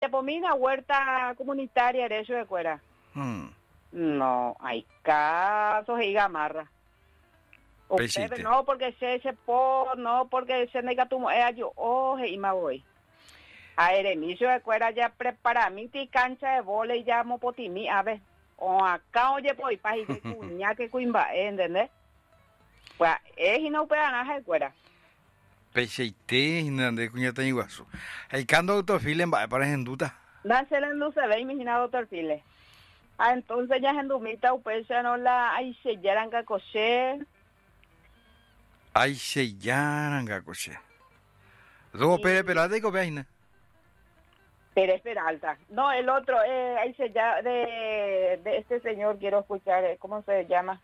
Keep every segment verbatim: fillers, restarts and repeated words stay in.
por mí una huerta comunitaria de eso de cuera. Hmm. No, hay casos y gamarra. Ustedes Pesite. no porque se se po, no porque se nega tu eh, yo oje y me voy. A Eremicio de cuera ya prepara mi ti cancha de vole y ya mo potimi a ver. O acá oye pues pa y que cuña que cuimba, ¿entendés? Pues es y no puede nada de cuera. Pesite, hinande cuñata iguazo. Hay cando autofile en para henduta. Dánsela en luz se ve imaginado doctor File. Ah, entonces ya en Dumita, pues ya no la hay sellaran que coser. Ay, se yaranga coche. Dos Y- pere pelada y copeaina. Pérez Peralta. No, el otro, eh, ahí se llama, de, de este señor quiero escuchar, eh, ¿cómo se llama?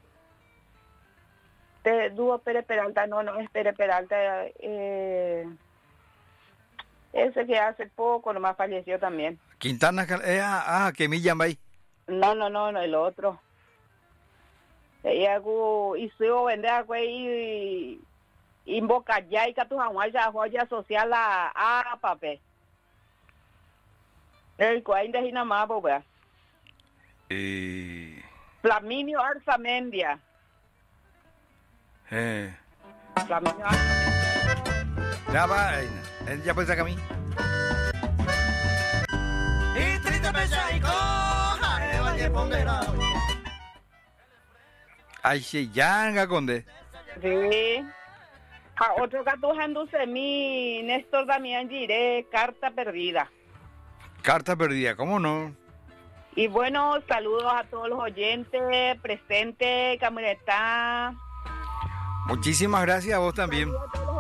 De dúo Pérez Peralta, no, no es Pérez Peralta, eh, ese que hace poco nomás falleció también. Quintana, cal- eh, ah, ah, que me llama ahí. No, no, no, no, el otro. Ella gu y su vende a güey y invoca ya y que tu ya joya social a a papel. El cual de hina más pues. Eh, Flaminio Arzamendia. eh. Flaminio Arzamendia. Ya va, aina. Eh, ya puede sacar a mí. Y triste pesaico, areva de pondera. Ay, se yaranga conde. Sí. A otro gato jándose mi Néstor Damián Giré, carta perdida. Carta perdida, ¿cómo no? Y bueno, saludos a todos los oyentes, presentes, camioneta. Muchísimas gracias a vos también. Saludos a todos los